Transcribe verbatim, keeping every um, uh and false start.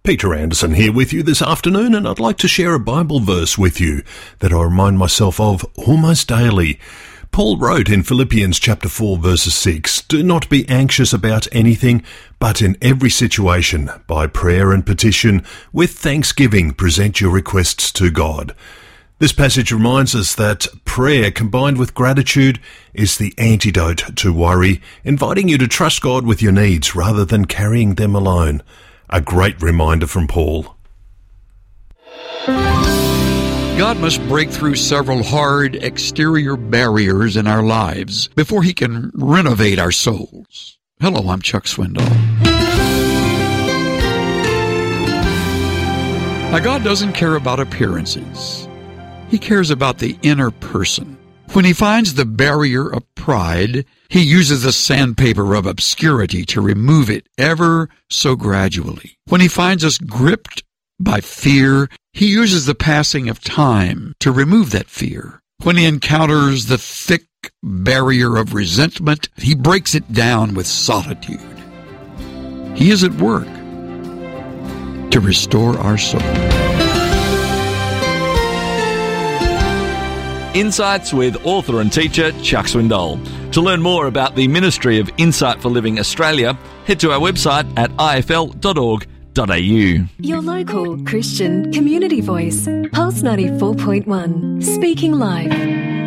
Peter Anderson here with you this afternoon, and I'd like to share a Bible verse with you that I remind myself of almost daily. Paul wrote in Philippians chapter four verse six, "Do not be anxious about anything, but in every situation, by prayer and petition, with thanksgiving, present your requests to God." This passage reminds us that prayer combined with gratitude is the antidote to worry, inviting you to trust God with your needs rather than carrying them alone. A great reminder from Paul. God must break through several hard exterior barriers in our lives before He can renovate our souls. Hello, I'm Chuck Swindoll. Now, God doesn't care about appearances. He cares about the inner person. When He finds the barrier of pride, He uses the sandpaper of obscurity to remove it ever so gradually. When He finds us gripped by fear, He uses the passing of time to remove that fear. When He encounters the thick barrier of resentment, He breaks it down with solitude. He is at work to restore our soul. Insights with author and teacher Chuck Swindoll. To learn more about the Ministry of Insight for Living Australia, head to our website at I F L dot org dot A U. Your local Christian community voice, Pulse ninety-four point one, speaking live.